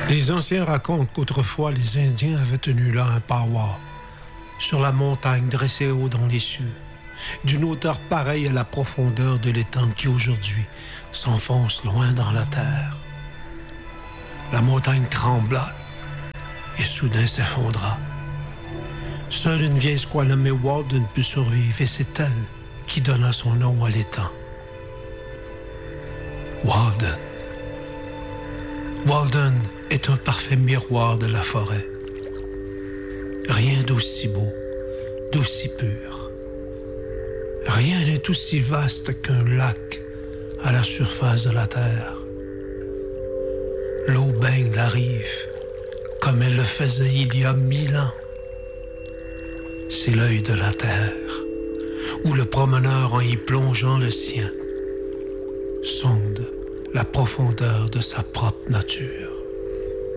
Les anciens racontent qu'autrefois les Indiens avaient tenu là un powwow, sur la montagne dressée haut dans les cieux, d'une hauteur pareille à la profondeur de l'étang qui aujourd'hui s'enfonce loin dans la terre. La montagne trembla et soudain s'effondra. Seule une vieille squaw nommée Walden put survivre et c'est elle qui donna son nom à l'étang. Walden. Walden est un parfait miroir de la forêt. Rien d'aussi beau, d'aussi pur. Rien n'est aussi vaste qu'un lac à la surface de la terre. L'eau baigne la rive comme elle le faisait il y a 1000 ans. C'est l'œil de la terre, où le promeneur, en y plongeant le sien, sonde la profondeur de sa propre nature.